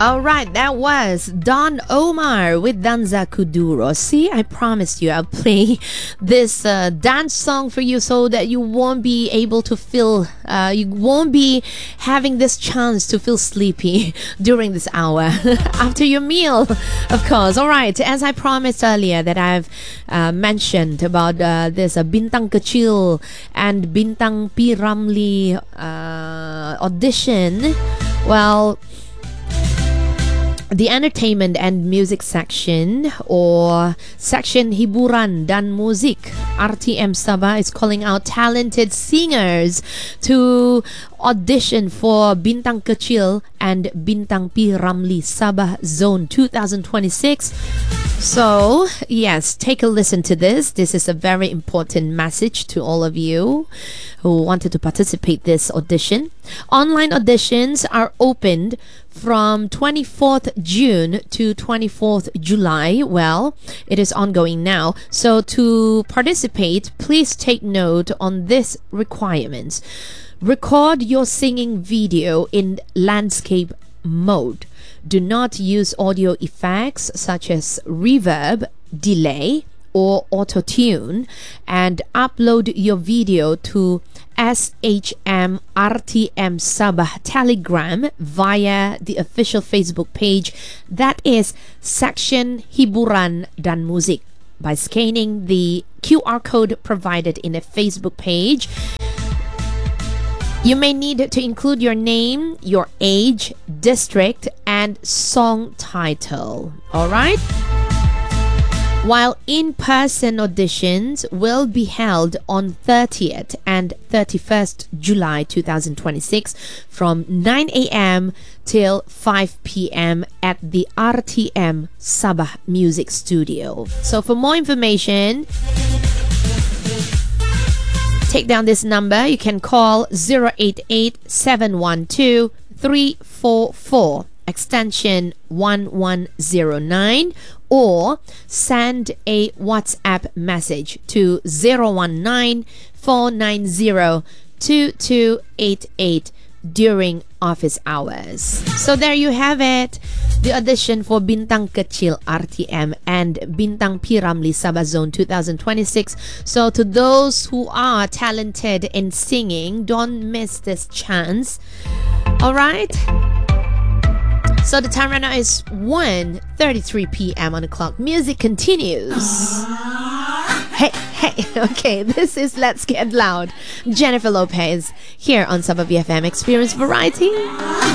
All right, that was Don Omar with Danza Kuduro. See, I promised you I'll play this dance song for you so that you won't be able to feel, you won't be having this chance to feel sleepy during this hour after your meal, of course. All right, as I promised earlier that I've mentioned about this Bintang Kecil and Bintang P. Ramlee audition. Well, the entertainment and music section, or section Hiburan dan Musik, RTM Sabah, is calling out talented singers to audition for Bintang Kecil and Bintang P. Ramlee Sabah Zone 2026. So, yes, take a listen to this. This is a very important message to all of you who wanted to participate this audition. Online auditions are opened from 24th June to 24th July. Well, it is ongoing now. So to participate, please take note on this requirements. Record your singing video in landscape mode. Do not use audio effects such as reverb, delay, or auto-tune, and upload your video to SHM RTM Sabah Telegram via the official Facebook page, that is Section Hiburan dan Musik, by scanning the QR code provided in a Facebook page. You may need to include your name, your age, district, and song title. All right? While in-person auditions will be held on 30th and 31st July 2026 from 9 a.m. till 5 p.m. at the RTM Sabah Music Studio. So for more information, take down this number. You can call 088-712-344 extension 1109, or send a WhatsApp message to 019-490-2288 during office hours. So there you have it, the audition for Bintang Kecil RTM and Bintang P. Ramlee Sabah Zone 2026. So to those who are talented in singing, don't miss this chance. All right? So the time right now is 1:33 p.m. on the clock. Music continues. Hey, okay, this is Let's Get Loud. Jennifer Lopez here on Sabah BFM Experience Variety.